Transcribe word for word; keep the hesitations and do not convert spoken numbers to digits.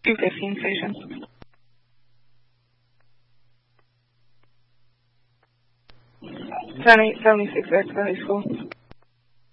two fifteen station. Ten eight seventy six X Valley School.